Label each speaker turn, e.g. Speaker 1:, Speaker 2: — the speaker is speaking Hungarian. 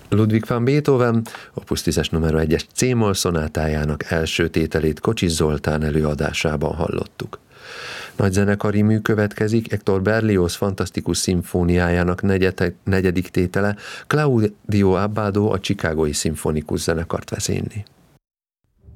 Speaker 1: Ludwig van Beethoven Opus 10-es nr. 1-es C-moll szonátájának első tételét Kocsis Zoltán előadásában hallottuk. Nagyzenekari mű következik, Hector Berlioz fantasztikus szimfóniájának negyedik tétele, Claudio Abbado a Chicagói Szimfonikus Zenekart vezényli.